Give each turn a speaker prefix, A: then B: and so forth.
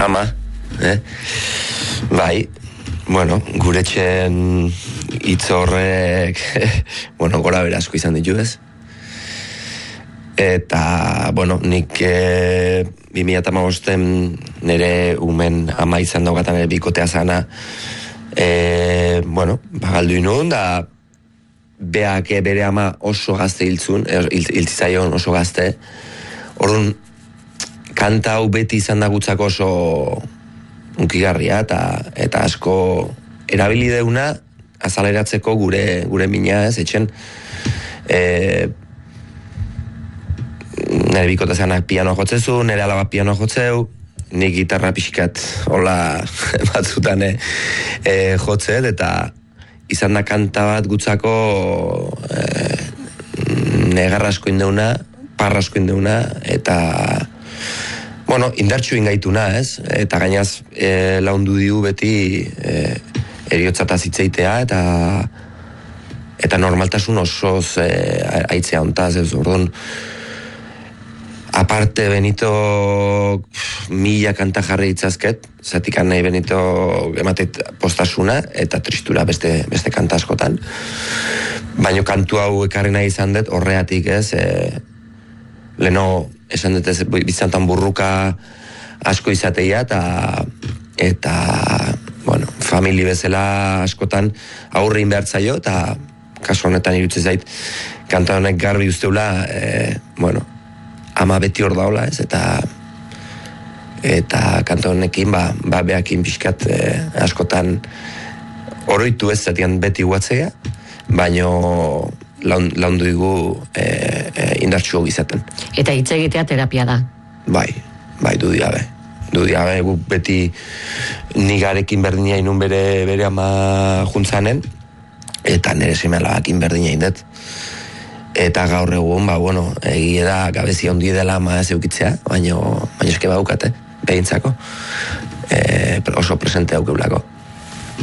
A: ama, bai, bueno, guretxen hitz horrek, bueno, gora bera asko izan ditu ez. Eta, bueno, nik 2015 nire umen ama izan daukatan bikotea zana, bueno, bagaldu inun, da beak bere ama oso gazte hiltzaion oso gazte. Orduan, kanta hau beti izan da gutzako oso unkigarria eta asko erabili deuna azaleratzeko gure mina ez, etxen nire bikota zanak pianoa jotzezu, nire alaba pianoa jotzeu, nik gitarra pixkat hola batzutan jotzet, eta izan da kanta bat gutzako negarra asko indeuna, parra asko indeuna, eta bueno, indartxu ingaituna, ez? Eta gainaz laundu diu beti eriotzataz hitzeitea eta normaltasun osoz aitzea ontaz, ez orduan. Aparte Benito 1000 kanta jarri itzazket, zatik nahi Benito ematet postasuna eta tristura beste kanta askotan. Baina kantu hau ekarri nahi izan dut, horreatik ez, leno esan dut ez, bizantan burruka asko izateia eta bueno, famili bezala askotan aurrein behartzaio, eta kasu honetan irutzen zait, kanta honek garbi usteula, bueno, ama beti hor daula, ez, eta kanta honekin, beakin pixkat askotan oroitu ez zatian beti guatzea, baino laundu digu indartxu izaten.
B: Eta hitz egitea terapia da?
A: Bai, dudiabe, guk beti nigarekin berdina inun bere ama juntzanen, eta nire seme alabakin berdina indet. Eta gaur egun, bueno, egia da gabezia ondi dela ama ez eukitzea, baina eske baukate, behintzako, oso presente aukeulako.